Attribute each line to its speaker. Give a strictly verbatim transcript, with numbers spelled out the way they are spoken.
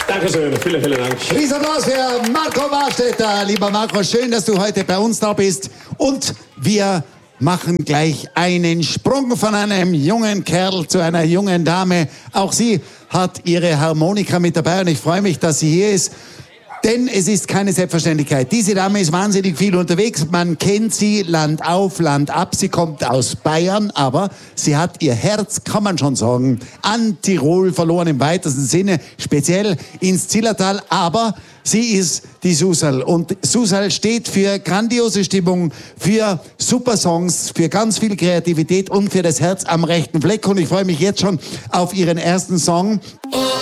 Speaker 1: Dankeschön, vielen, vielen Dank.
Speaker 2: Riesenapplaus für Marco Warstetter. Lieber Marco, schön, dass du heute bei uns da bist. Und wir machen gleich einen Sprung von einem jungen Kerl zu einer jungen Dame. Auch sie hat ihre Harmonika mit dabei und ich freue mich, dass sie hier ist. Denn es ist keine Selbstverständlichkeit. Diese Dame ist wahnsinnig viel unterwegs. Man kennt sie Land auf, Land ab. Sie kommt aus Bayern, aber sie hat ihr Herz, kann man schon sagen, an Tirol verloren im weitesten Sinne, speziell ins Zillertal. Aber sie ist die Susal. Und Susal steht für grandiose Stimmung, für super Songs, für ganz viel Kreativität und für das Herz am rechten Fleck. Und ich freue mich jetzt schon auf ihren ersten Song.